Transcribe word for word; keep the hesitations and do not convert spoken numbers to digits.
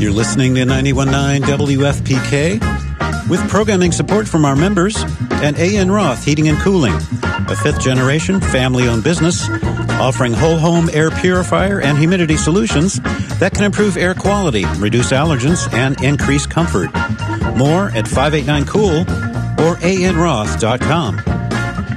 You're listening to ninety-one point nine W F P K with programming support from our members and A N. Roth Heating and Cooling, a fifth-generation family-owned business offering whole-home air purifier and humidity solutions that can improve air quality, reduce allergens, and increase comfort. More at five eight nine cool or a n roth dot com.